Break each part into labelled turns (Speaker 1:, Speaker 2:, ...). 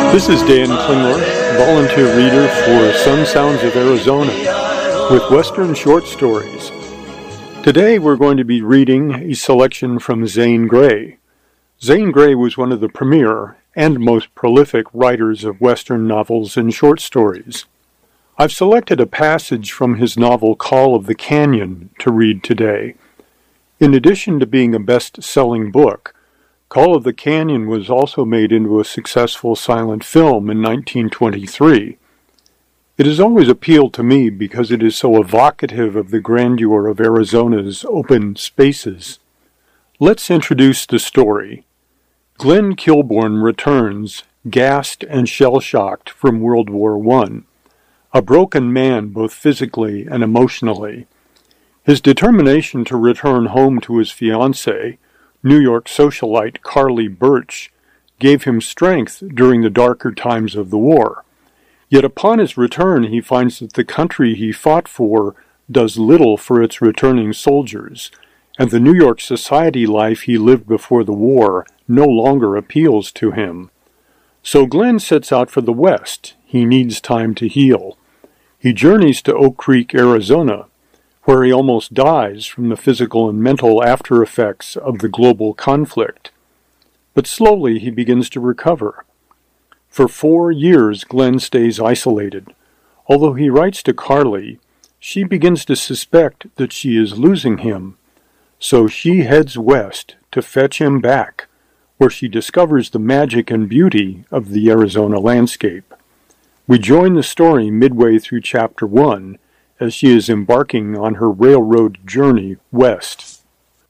Speaker 1: This is Dan Klingler, volunteer reader for Sun Sounds of Arizona, with Western short stories. Today we're going to be reading a selection from Zane Grey. Zane Grey was one of the premier and most prolific writers of Western novels and short stories. I've selected a passage from his novel Call of the Canyon to read today. In addition to being a best-selling book, Call of the Canyon was also made into a successful silent film in 1923. It has always appealed to me because it is so evocative of the grandeur of Arizona's open spaces. Let's introduce the story. Glenn Kilbourne returns, gassed and shell-shocked from World War I, a broken man both physically and emotionally. His determination to return home to his fiancée, New York socialite Carly Birch, gave him strength during the darker times of the war. Yet upon his return he finds that the country he fought for does little for its returning soldiers, and the New York society life he lived before the war no longer appeals to him. So Glenn sets out for the West. He needs time to heal. He journeys to Oak Creek, Arizona, where he almost dies from the physical and mental after effects of the global conflict. But slowly he begins to recover. For 4 years Glenn stays isolated. Although he writes to Carly, she begins to suspect that she is losing him. So she heads west to fetch him back, where she discovers the magic and beauty of the Arizona landscape. We join the story midway through Chapter 1, as she is embarking on her railroad journey west.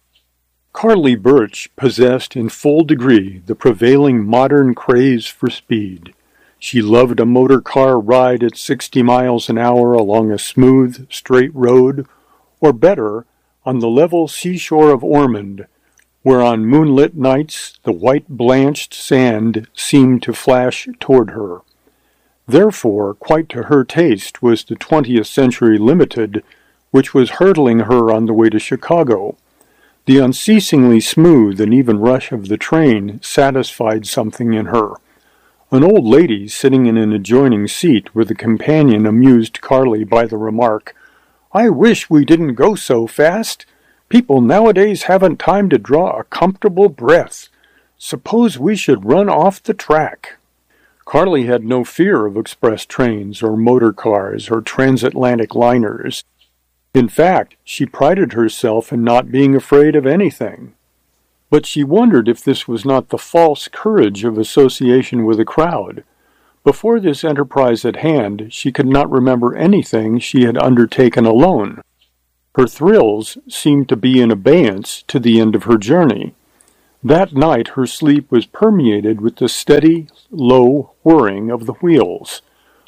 Speaker 1: Carly Birch possessed in full degree the prevailing modern craze for speed. She loved a motor car ride at 60 miles an hour along a smooth, straight road, or better, on the level seashore of Ormond, where on moonlit nights the white blanched sand seemed to flash toward her. Therefore, quite to her taste was the 20th Century Limited, which was hurtling her on the way to Chicago. The unceasingly smooth and even rush of the train satisfied something in her. An old lady sitting in an adjoining seat with a companion amused Carly by the remark, "I wish we didn't go so fast. People nowadays haven't time to draw a comfortable breath. Suppose we should run off the track." Carly had no fear of express trains or motor cars or transatlantic liners. In fact, she prided herself in not being afraid of anything. But she wondered if this was not the false courage of association with a crowd. Before this enterprise at hand, she could not remember anything she had undertaken alone. Her thrills seemed to be in abeyance to the end of her journey. That night her sleep was permeated with the steady, low whirring of the wheels.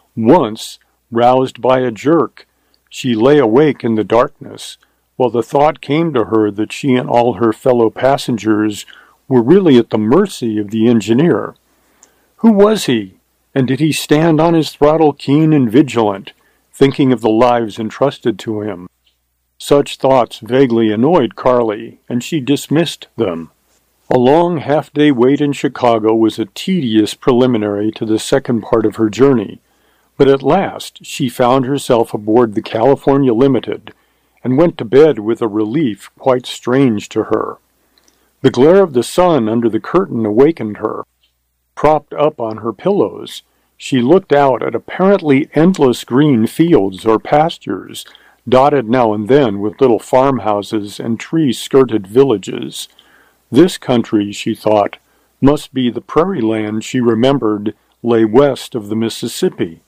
Speaker 1: Once, roused by a jerk, she lay awake in the darkness, while the thought came to her that she and all her fellow passengers were really at the mercy of the engineer. Who was he, and did he stand on his throttle keen and vigilant, thinking of the lives entrusted to him? Such thoughts vaguely annoyed Carly, and she dismissed them. A long half-day wait in Chicago was a tedious preliminary to the second part of her journey, but at last she found herself aboard the California Limited and went to bed with a relief quite strange to her. The glare of the sun under the curtain awakened her. Propped up on her pillows, she looked out at apparently endless green fields or pastures, dotted now and then with little farmhouses and tree-skirted villages. This country, she thought, must be the prairie land she remembered lay west of the Mississippi.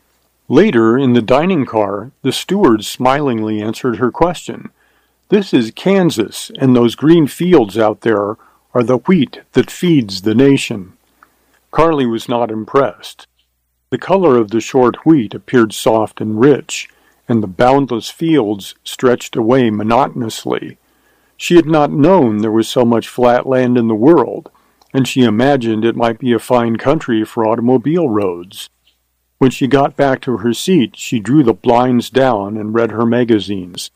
Speaker 1: Later, in the dining car, the steward smilingly answered her question. "This is Kansas, and those green fields out there are the wheat that feeds the nation." Carly was not impressed. The color of the short wheat appeared soft and rich, and the boundless fields stretched away monotonously. She had not known there was so much flat land in the world, and she imagined it might be a fine country for automobile roads. When she got back to her seat, she drew the blinds down and read her magazines.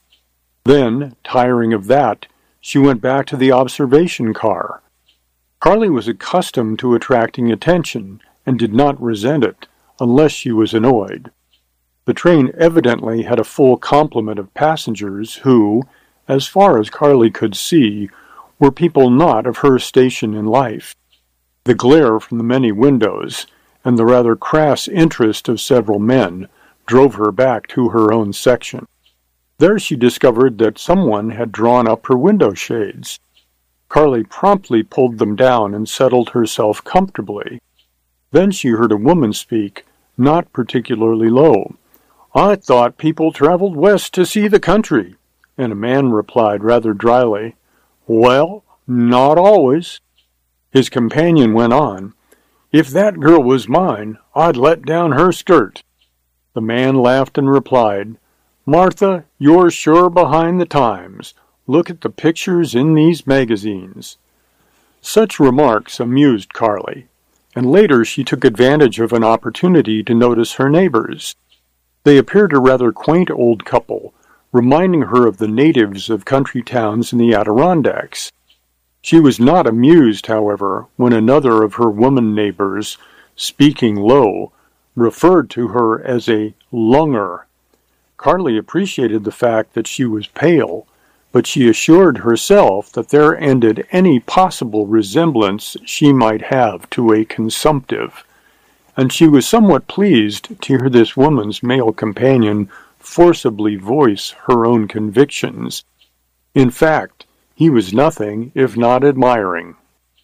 Speaker 1: Then, tiring of that, she went back to the observation car. Carly was accustomed to attracting attention, and did not resent it unless she was annoyed. The train evidently had a full complement of passengers who, as far as Carly could see, were people not of her station in life. The glare from the many windows, and the rather crass interest of several men, drove her back to her own section. There she discovered that someone had drawn up her window shades. Carly promptly pulled them down and settled herself comfortably. Then she heard a woman speak, not particularly low. "I thought people traveled west to see the country," and a man replied rather dryly, "Well, not always." His companion went on, "If that girl was mine, I'd let down her skirt." The man laughed and replied, "Martha, you're sure behind the times. Look at the pictures in these magazines." Such remarks amused Carly, and later she took advantage of an opportunity to notice her neighbors. They appeared a rather quaint old couple, reminding her of the natives of country towns in the Adirondacks. She was not amused, however, when another of her woman neighbors, speaking low, referred to her as a lunger. Carly appreciated the fact that she was pale, but she assured herself that there ended any possible resemblance she might have to a consumptive, and she was somewhat pleased to hear this woman's male companion forcibly voice her own convictions. In fact, he was nothing if not admiring.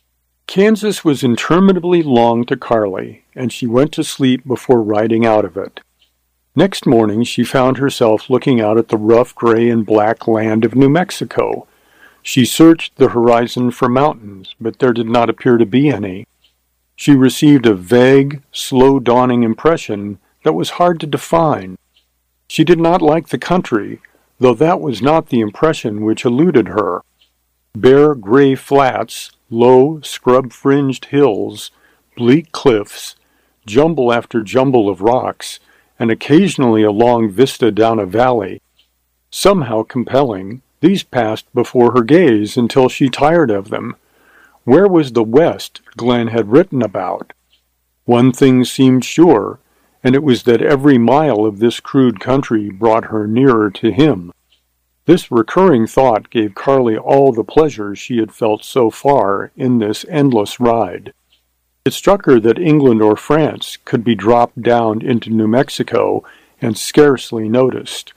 Speaker 1: Kansas was interminably long to Carly, and she went to sleep before riding out of it. Next morning she found herself looking out at the rough gray and black land of New Mexico. She searched the horizon for mountains, but there did not appear to be any. She received a vague, slow-dawning impression that was hard to define. She did not like the country, though that was not the impression which eluded her. Bare gray flats, low, scrub-fringed hills, bleak cliffs, jumble after jumble of rocks, and occasionally a long vista down a valley. Somehow compelling, these passed before her gaze until she tired of them. Where was the West Glenn had written about? One thing seemed sure, and it was that every mile of this crude country brought her nearer to him. This recurring thought gave Carly all the pleasure she had felt so far in this endless ride. It struck her that England or France could be dropped down into New Mexico and scarcely noticed.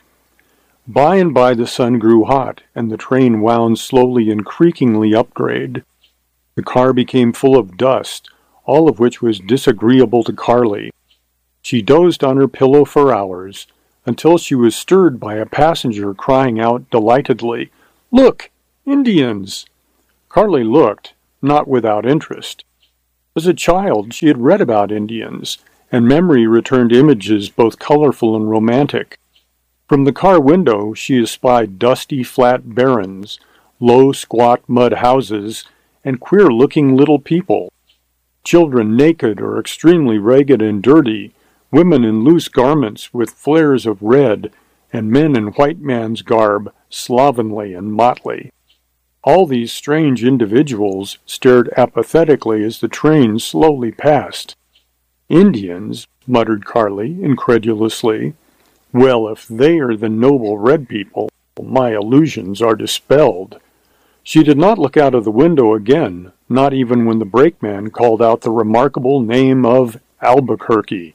Speaker 1: By and by the sun grew hot, and the train wound slowly and creakingly upgrade. The car became full of dust, all of which was disagreeable to Carly. She dozed on her pillow for hours, until she was stirred by a passenger crying out delightedly, "Look! Indians!" Carly looked, not without interest. As a child she had read about Indians, and memory returned images both colorful and romantic. From the car window she espied dusty flat barrens, low squat mud houses, and queer-looking little people. Children naked or extremely ragged and dirty, women in loose garments with flares of red, and men in white man's garb, slovenly and motley. All these strange individuals stared apathetically as the train slowly passed. "Indians," muttered Carly incredulously. "Well, if they are the noble red people, my illusions are dispelled." She did not look out of the window again, not even when the brakeman called out the remarkable name of Albuquerque.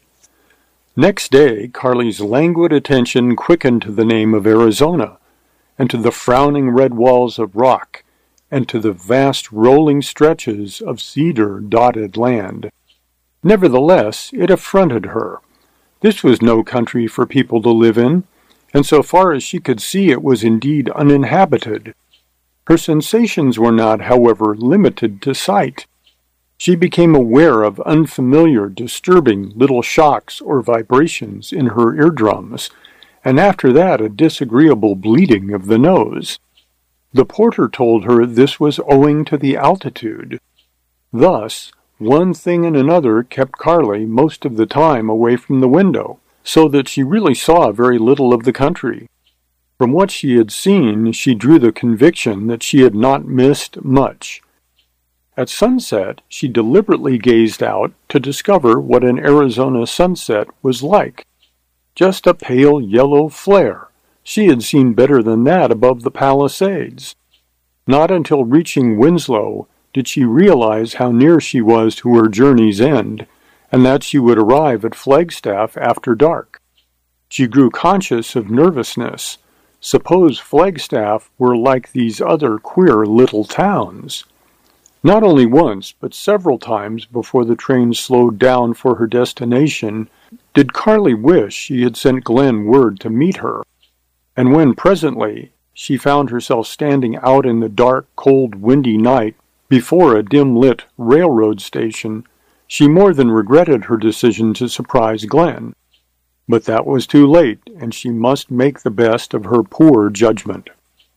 Speaker 1: Next day, Carly's languid attention quickened to the name of Arizona, and to the frowning red walls of rock, and to the vast rolling stretches of cedar-dotted land. Nevertheless, it affronted her. This was no country for people to live in, and so far as she could see it was indeed uninhabited. Her sensations were not, however, limited to sight. She became aware of unfamiliar, disturbing little shocks or vibrations in her eardrums, and after that a disagreeable bleeding of the nose. The porter told her this was owing to the altitude. Thus, one thing and another kept Carly most of the time away from the window, so that she really saw very little of the country. From what she had seen, she drew the conviction that she had not missed much. At sunset, she deliberately gazed out to discover what an Arizona sunset was like. Just a pale yellow flare. She had seen better than that above the Palisades. Not until reaching Winslow did she realize how near she was to her journey's end, and that she would arrive at Flagstaff after dark. She grew conscious of nervousness. Suppose Flagstaff were like these other queer little towns. Not only once, but several times before the train slowed down for her destination, did Carly wish she had sent Glenn word to meet her. And when presently she found herself standing out in the dark, cold, windy night before a dim-lit railroad station, she more than regretted her decision to surprise Glenn. But that was too late, and she must make the best of her poor judgment.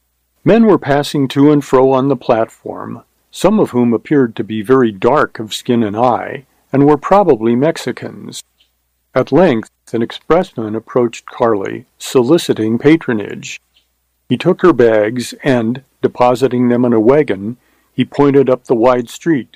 Speaker 1: Men were passing to and fro on the platform, some of whom appeared to be very dark of skin and eye, and were probably Mexicans. At length, an expressman approached Carly, soliciting patronage. He took her bags, and, depositing them in a wagon, he pointed up the wide street.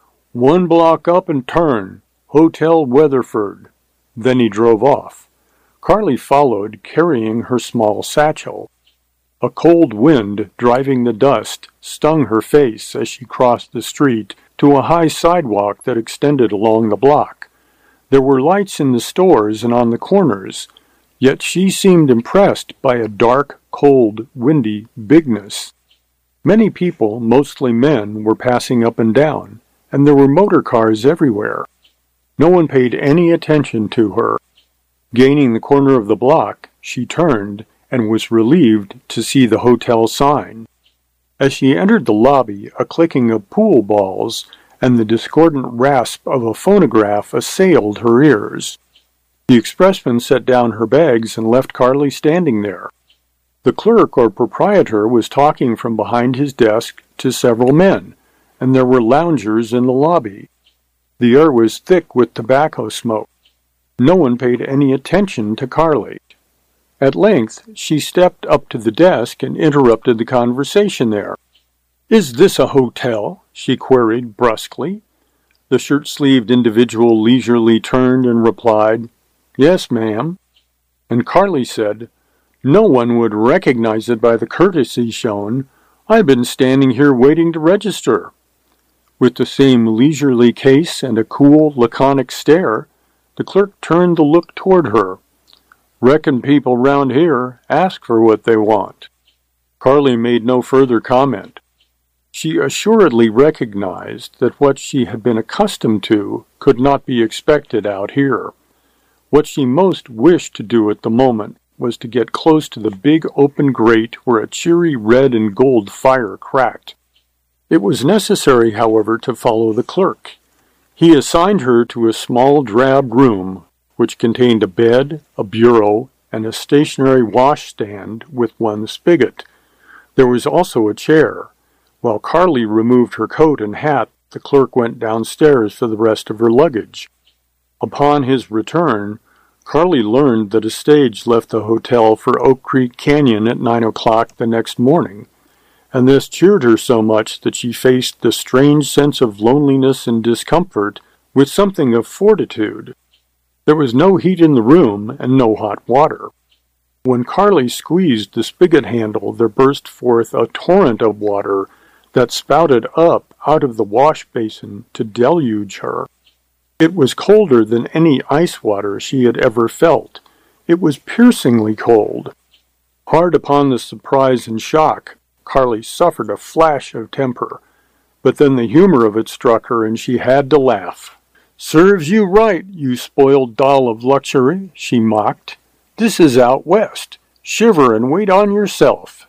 Speaker 1: "1 block up and turn. Hotel Weatherford." Then he drove off. Carly followed, carrying her small satchel. A cold wind, driving the dust, stung her face as she crossed the street to a high sidewalk that extended along the block. There were lights in the stores and on the corners, yet she seemed impressed by a dark, cold, windy bigness. Many people, mostly men, were passing up and down, and there were motor cars everywhere. No one paid any attention to her. Gaining the corner of the block, she turned and was relieved to see the hotel sign. As she entered the lobby, a clicking of pool balls and the discordant rasp of a phonograph assailed her ears. The expressman set down her bags and left Carly standing there. The clerk or proprietor was talking from behind his desk to several men, and there were loungers in the lobby. The air was thick with tobacco smoke. No one paid any attention to Carly. At length, she stepped up to the desk and interrupted the conversation there. "Is this a hotel?" she queried brusquely. The shirt-sleeved individual leisurely turned and replied, "Yes, ma'am." And Carly said, "No one would recognize it by the courtesy shown. I've been standing here waiting to register." With the same leisurely case and a cool, laconic stare, the clerk turned the look toward her. "Reckon people round here ask for what they want." Carly made no further comment. She assuredly recognized that what she had been accustomed to could not be expected out here. What she most wished to do at the moment was to get close to the big open grate where a cheery red and gold fire cracked. It was necessary, however, to follow the clerk. He assigned her to a small drab room, which contained a bed, a bureau, and a stationary washstand with one spigot. There was also a chair. While Carly removed her coat and hat, the clerk went downstairs for the rest of her luggage. Upon his return, Carly learned that a stage left the hotel for Oak Creek Canyon at 9 o'clock the next morning, and this cheered her so much that she faced the strange sense of loneliness and discomfort with something of fortitude. There was no heat in the room and no hot water. When Carly squeezed the spigot handle, there burst forth a torrent of water that spouted up out of the wash basin to deluge her. It was colder than any ice water she had ever felt. It was piercingly cold. Hard upon the surprise and shock, Carly suffered a flash of temper, but then the humor of it struck her and she had to laugh. "Serves you right, you spoiled doll of luxury," she mocked. "This is out west. Shiver and wait on yourself."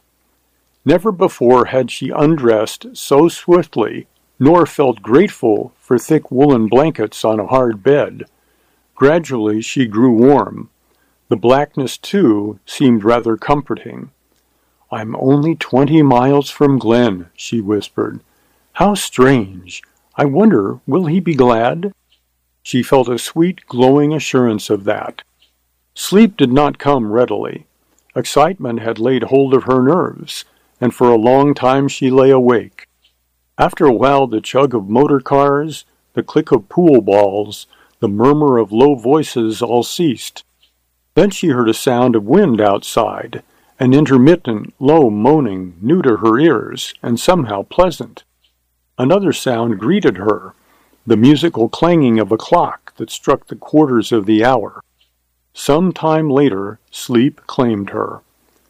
Speaker 1: Never before had she undressed so swiftly, nor felt grateful for thick woolen blankets on a hard bed. Gradually she grew warm. The blackness, too, seemed rather comforting. "I'm only 20 miles from Glenn," she whispered. "How strange! I wonder, will he be glad?" She felt a sweet, glowing assurance of that. Sleep did not come readily. Excitement had laid hold of her nerves, and for a long time she lay awake. After a while, the chug of motor cars, the click of pool balls, the murmur of low voices all ceased. Then she heard a sound of wind outside, an intermittent, low moaning, new to her ears, and somehow pleasant. Another sound greeted her, the musical clanging of a clock that struck the quarters of the hour. Some time later, sleep claimed her.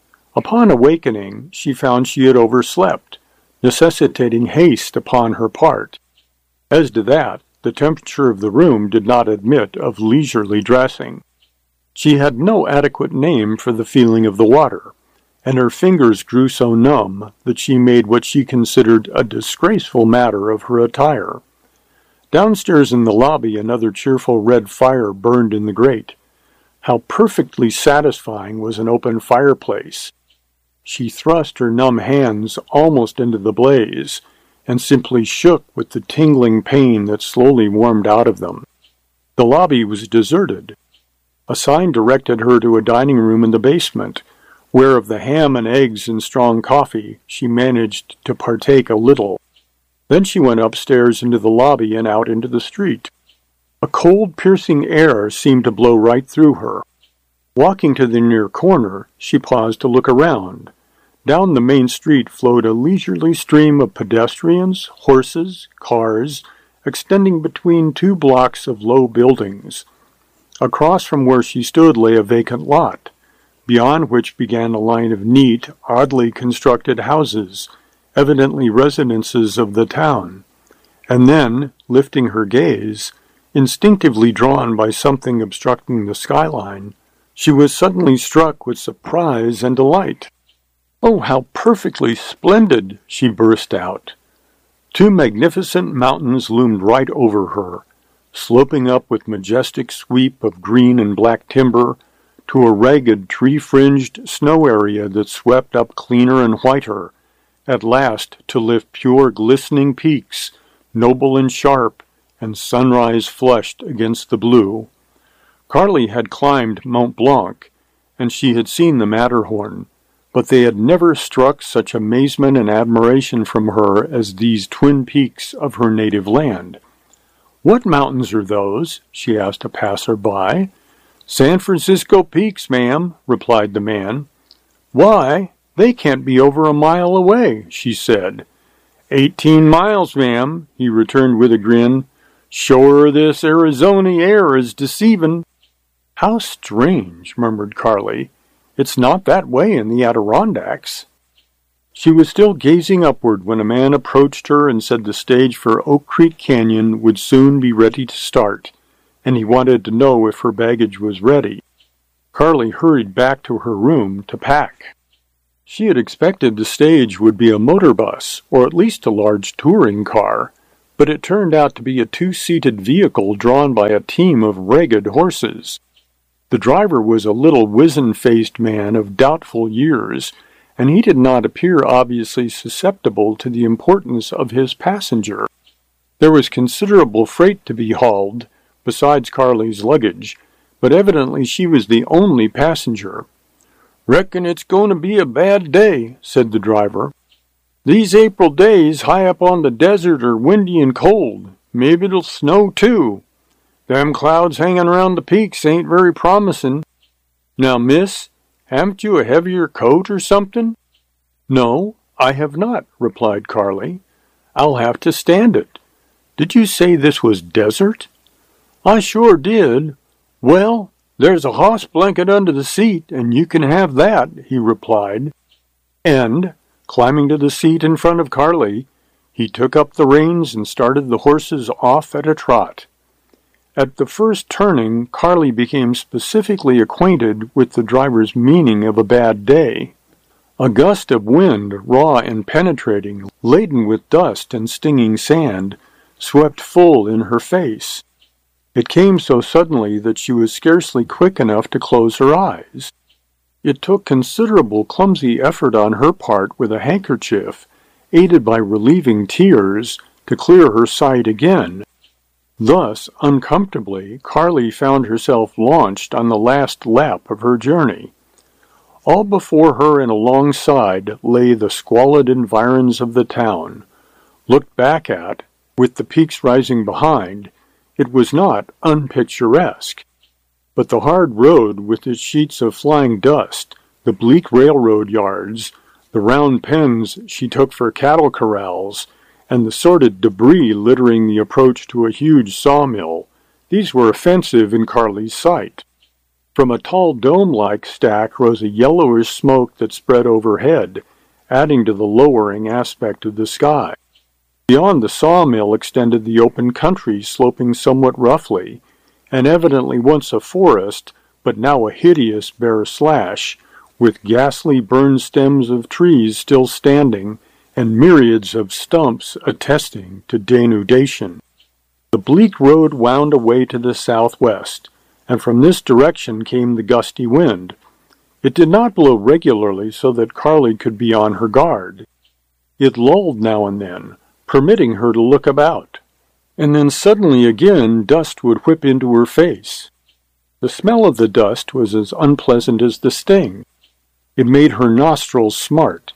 Speaker 1: Upon awakening, she found she had overslept, necessitating haste upon her part. As to that, the temperature of the room did not admit of leisurely dressing. She had no adequate name for the feeling of the water, and her fingers grew so numb that she made what she considered a disgraceful matter of her attire. Downstairs in the lobby, another cheerful red fire burned in the grate. How perfectly satisfying was an open fireplace! She thrust her numb hands almost into the blaze, and simply shook with the tingling pain that slowly warmed out of them. The lobby was deserted. A sign directed her to a dining room in the basement, where of the ham and eggs and strong coffee she managed to partake a little. Then she went upstairs into the lobby and out into the street. A cold, piercing air seemed to blow right through her. Walking to the near corner, she paused to look around. Down the main street flowed a leisurely stream of pedestrians, horses, cars, extending between 2 blocks of low buildings. Across from where she stood lay a vacant lot, beyond which began a line of neat, oddly constructed houses, evidently residences of the town. And then, lifting her gaze, instinctively drawn by something obstructing the skyline, she was suddenly struck with surprise and delight. "Oh, how perfectly splendid!" she burst out. 2 magnificent mountains loomed right over her, sloping up with majestic sweep of green and black timber to a ragged, tree-fringed snow area that swept up cleaner and whiter, at last to lift pure glistening peaks, noble and sharp, and sunrise flushed against the blue. Carly had climbed Mont Blanc, and she had seen the Matterhorn, but they had never struck such amazement and admiration from her as these twin peaks of her native land. "What mountains are those?" she asked a passer-by. "San Francisco peaks, ma'am," replied the man. "Why, they can't be over a mile away," she said. 18 miles, ma'am," he returned with a grin. "Sure this Arizona air is deceivin'." "How strange," murmured Carly. "It's not that way in the Adirondacks." She was still gazing upward when a man approached her and said the stage for Oak Creek Canyon would soon be ready to start, and he wanted to know if her baggage was ready. Carly hurried back to her room to pack. She had expected the stage would be a motor bus, or at least a large touring car, but it turned out to be a 2-seated vehicle drawn by a team of ragged horses. The driver was a little wizen-faced man of doubtful years, and he did not appear obviously susceptible to the importance of his passenger. There was considerable freight to be hauled, besides Carly's luggage, but evidently she was the only passenger. "Reckon it's going to be a bad day," said the driver. "These April days high up on the desert are windy and cold. Maybe it'll snow, too. Them clouds hanging around the peaks ain't very promising. Now, miss, haven't you a heavier coat or something?" "No, I have not," replied Carly. "I'll have to stand it. Did you say this was desert?" "I sure did. Well, there's a hoss blanket under the seat, and you can have that," he replied. And, climbing to the seat in front of Carly, he took up the reins and started the horses off at a trot. At the first turning, Carly became specifically acquainted with the driver's meaning of a bad day. A gust of wind, raw and penetrating, laden with dust and stinging sand, swept full in her face. It came so suddenly that she was scarcely quick enough to close her eyes. It took considerable clumsy effort on her part with a handkerchief, aided by relieving tears, to clear her sight again. Thus, uncomfortably, Carly found herself launched on the last lap of her journey. All before her and alongside lay the squalid environs of the town, Looked back at, with the peaks rising behind, it was not unpicturesque. But the hard road with its sheets of flying dust, the bleak railroad yards, the round pens she took for cattle corrals, and the sordid debris littering the approach to a huge sawmill, these were offensive in Carly's sight. From a tall dome-like stack rose a yellowish smoke that spread overhead, adding to the lowering aspect of the sky. Beyond the sawmill extended the open country, sloping somewhat roughly, and evidently once a forest, but now a hideous bare slash, with ghastly burned stems of trees still standing, and myriads of stumps attesting to denudation. The bleak road wound away to the southwest, and from this direction came the gusty wind. It did not blow regularly so that Carly could be on her guard. It lulled now and then, permitting her to look about, and then suddenly again dust would whip into her face. The smell of the dust was as unpleasant as the sting. It made her nostrils smart.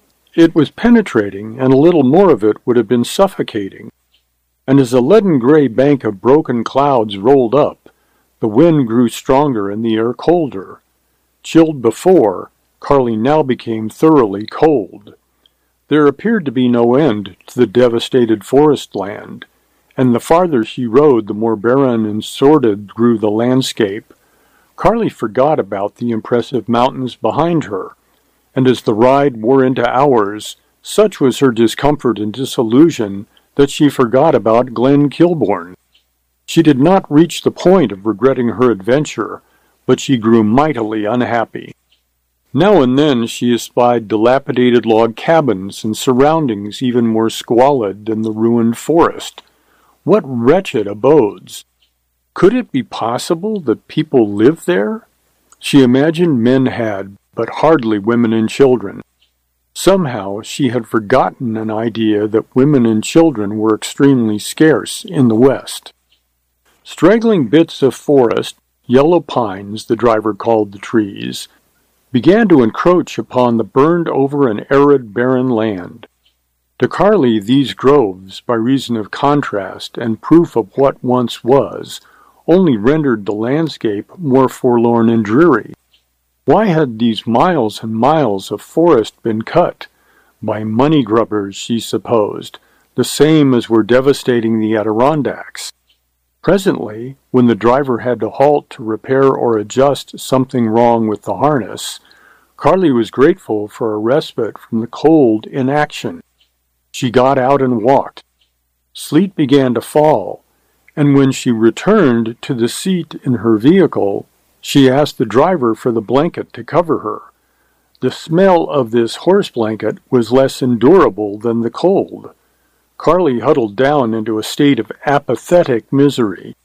Speaker 1: It was penetrating, and a little more of it would have been suffocating. And as a leaden-gray bank of broken clouds rolled up, the wind grew stronger and the air colder. Chilled before, Carly now became thoroughly cold. There appeared to be no end to the devastated forest land, and the farther she rode, the more barren and sordid grew the landscape. Carly forgot about the impressive mountains behind her, and as the ride wore into hours, such was her discomfort and disillusion that she forgot about Glen Kilbourne. She did not reach the point of regretting her adventure, but she grew mightily unhappy. Now and then she espied dilapidated log cabins and surroundings even more squalid than the ruined forest. What wretched abodes! Could it be possible that people lived there? She imagined men had, but hardly women and children. Somehow she had forgotten an idea that women and children were extremely scarce in the West. Straggling bits of forest, yellow pines the driver called the trees, began to encroach upon the burned-over and arid barren land. To Carly these groves, by reason of contrast and proof of what once was, only rendered the landscape more forlorn and dreary. Why had these miles and miles of forest been cut? By money grubbers, she supposed, the same as were devastating the Adirondacks. Presently, when the driver had to halt to repair or adjust something wrong with the harness, Carly was grateful for a respite from the cold inaction. She got out and walked. Sleet began to fall, and when she returned to the seat in her vehicle, she asked the driver for the blanket to cover her. The smell of this horse blanket was less endurable than the cold. Carly huddled down into a state of apathetic misery.